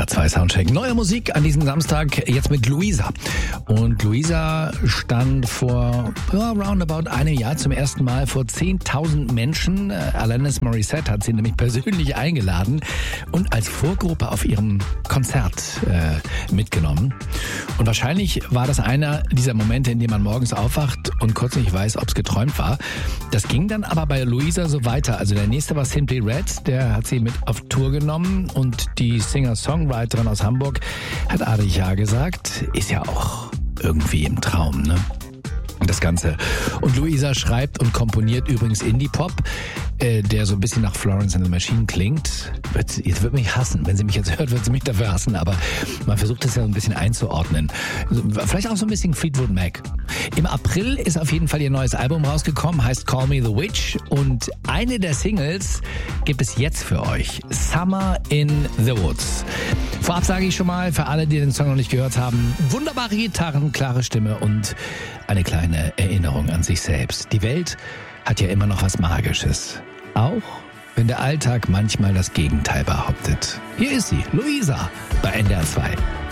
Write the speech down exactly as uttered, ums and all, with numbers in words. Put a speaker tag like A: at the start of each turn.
A: R zwei Soundcheck. Neue Musik an diesem Samstag, jetzt mit Luisa. Und Luisa stand vor ja, roundabout einem Jahr zum ersten Mal vor zehntausend Menschen. Alanis Morissette hat sie nämlich persönlich eingeladen und als Vorgruppe auf ihrem Konzert äh, mitgenommen. Und wahrscheinlich war das einer dieser Momente, in denen man morgens aufwacht und kurz nicht weiß, ob es geträumt war. Das ging dann aber bei Luisa so weiter. Also der nächste war Simply Red, der hat sie mit auf Tour genommen und die Singer-Songwriterin aus Hamburg hat Adrich ja gesagt, ist ja auch irgendwie im Traum, ne? Das Ganze. Und Luisa schreibt und komponiert übrigens Indie-Pop, äh, der so ein bisschen nach Florence and the Machine klingt. Wird, jetzt wird mich hassen. Wenn sie mich jetzt hört, wird sie mich dafür hassen. Aber man versucht es ja so ein bisschen einzuordnen. Vielleicht auch so ein bisschen Fleetwood Mac. Im April ist auf jeden Fall ihr neues Album rausgekommen, heißt Call Me the Witch. Und eine der Singles gibt es jetzt für euch. Summer in the Woods. Vorab sage ich schon mal, für alle, die den Song noch nicht gehört haben, wunderbare Gitarren, klare Stimme und eine kleine Erinnerung an sich selbst. Die Welt hat ja immer noch was Magisches. Auch wenn der Alltag manchmal das Gegenteil behauptet. Hier ist sie, Luisa, bei N D R zwei.